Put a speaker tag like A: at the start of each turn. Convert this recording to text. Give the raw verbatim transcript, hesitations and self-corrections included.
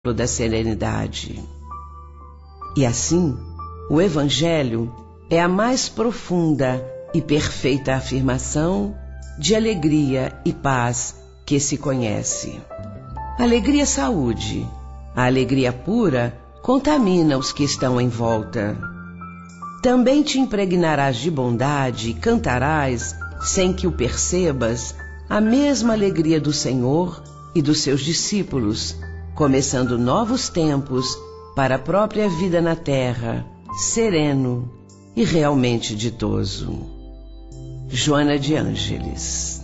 A: da serenidade. E assim, o Evangelho é a mais profunda e perfeita afirmação de alegria e paz que se conhece. Alegria, saúde. A alegria pura contamina os que estão em volta. Também te impregnarás de bondade e cantarás, sem que o percebas, a mesma alegria do Senhor e dos seus discípulos, começando novos tempos para a própria vida na terra, sereno e realmente ditoso. Joana de Ângeles.